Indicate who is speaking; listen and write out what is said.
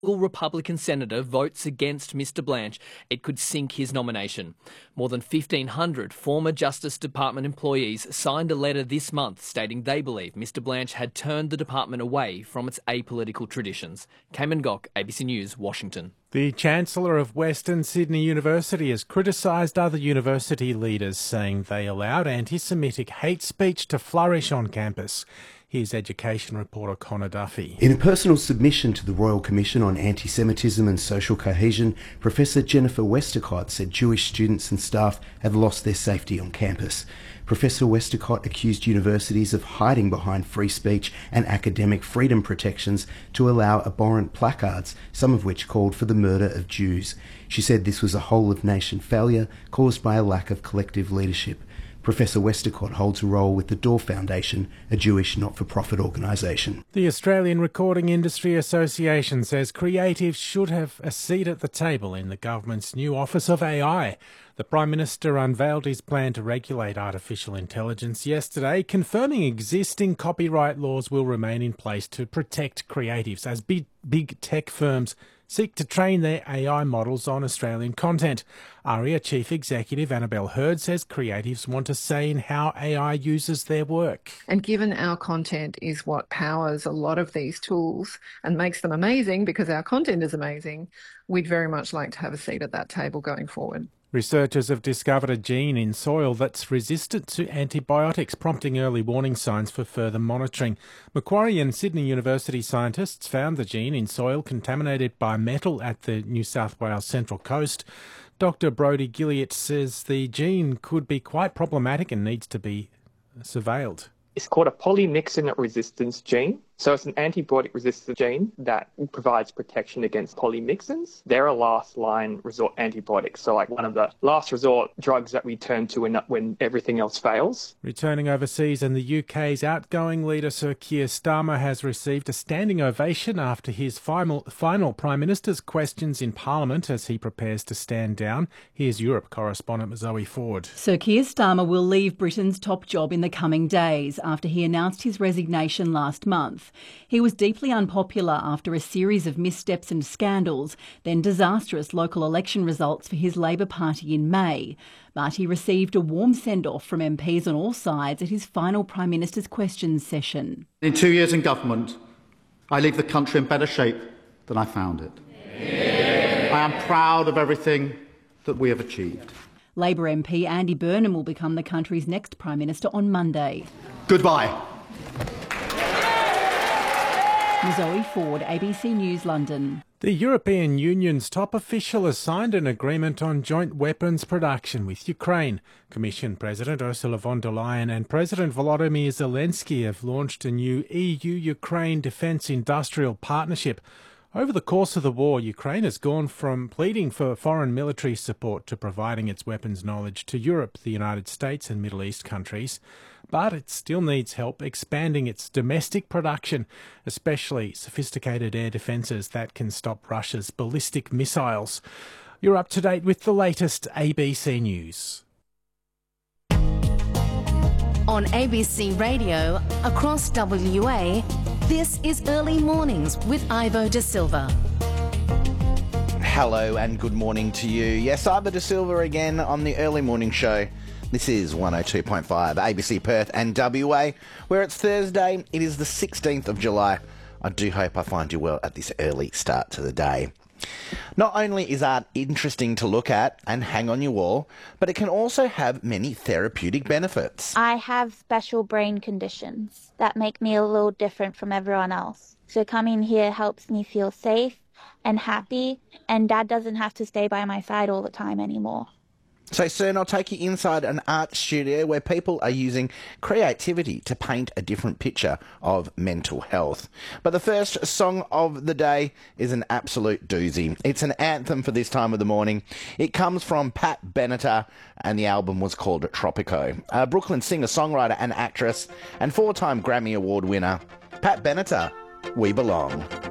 Speaker 1: Republican senator votes against Mr Blanche, it could sink his nomination. More than 1,500 former Justice Department employees signed a letter this month stating they believe Mr Blanche had turned the department away from its apolitical traditions. Cayman Gok, ABC News, Washington.
Speaker 2: The Chancellor of Western Sydney University has criticised other university leaders, saying they allowed anti-Semitic hate speech to flourish on campus. Here's education reporter Connor Duffy.
Speaker 3: In a personal submission to the Royal Commission on Anti-Semitism and Social Cohesion, Professor Jennifer Westacott said Jewish students and staff have lost their safety on campus. Professor Westacott accused universities of hiding behind free speech and academic freedom protections to allow abhorrent placards, some of which called for the murder of Jews. She said this was a whole-of-nation failure caused by a lack of collective leadership. Professor Westacott holds a role with the Door Foundation, a Jewish not-for-profit organisation.
Speaker 2: The Australian Recording Industry Association says creatives should have a seat at the table in the government's new Office of AI. The Prime Minister unveiled his plan to regulate artificial intelligence yesterday, confirming existing copyright laws will remain in place to protect creatives as big tech firms seek to train their AI models on Australian content. ARIA Chief Executive Annabelle Hurd says creatives want a say in how AI uses their work.
Speaker 4: And given our content is what powers a lot of these tools and makes them amazing because our content is amazing, we'd very much like to have a seat at that table going forward.
Speaker 2: Researchers have discovered a gene in soil that's resistant to antibiotics, prompting early warning signs for further monitoring. Macquarie and Sydney University scientists found the gene in soil contaminated by metal at the New South Wales Central Coast. Dr. Brodie Gilliatt says the gene could be quite problematic and needs to be surveilled.
Speaker 5: It's called a polymyxin resistance gene. So it's an antibiotic-resistant gene that provides protection against polymyxins. They're a last-line resort antibiotic, so like one of the last resort drugs that we turn to when everything else fails.
Speaker 2: Returning overseas, and the UK's outgoing leader Sir Keir Starmer has received a standing ovation after his final Prime Minister's questions in Parliament as he prepares to stand down. Here's Europe correspondent Zoe Ford.
Speaker 6: Sir Keir Starmer will leave Britain's top job in the coming days after he announced his resignation last month. He was deeply unpopular after a series of missteps and scandals, then disastrous local election results for his Labor Party in May. But he received a warm send-off from MPs on all sides at his final Prime Minister's questions session.
Speaker 7: In 2 years in government, I leave the country in better shape than I found it. I am proud of everything that we have achieved.
Speaker 6: Labor MP Andy Burnham will become the country's next Prime Minister on Monday.
Speaker 7: Goodbye.
Speaker 6: Zoe Ford, ABC News, London.
Speaker 2: The European Union's top official has signed an agreement on joint weapons production with Ukraine. Commission President Ursula von der Leyen and President Volodymyr Zelensky have launched a new EU-Ukraine defence industrial partnership. Over the course of the war, Ukraine has gone from pleading for foreign military support to providing its weapons knowledge to Europe, the United States and Middle East countries. But it still needs help expanding its domestic production, especially sophisticated air defences that can stop Russia's ballistic missiles. You're up to date with the latest ABC News.
Speaker 8: On ABC Radio, across WA, this is Early Mornings with Ivo De Silva.
Speaker 9: Hello and good morning to you. Yes, Ivo De Silva again on the Early Morning Show. This is 102.5 ABC Perth and WA, where it's Thursday. It is the 16th of July. I do hope I find you well at this early start to the day. Not only is art interesting to look at and hang on your wall, but it can also have many therapeutic benefits.
Speaker 10: I have special brain conditions that make me a little different from everyone else. So coming here helps me feel safe and happy, and Dad doesn't have to stay by my side all the time anymore.
Speaker 9: So soon I'll take you inside an art studio where people are using creativity to paint a different picture of mental health. But the first song of the day is an absolute doozy. It's an anthem for this time of the morning. It comes from Pat Benatar and the album was called Tropico. A Brooklyn singer-songwriter and actress and 4-time Grammy Award winner, Pat Benatar, We Belong.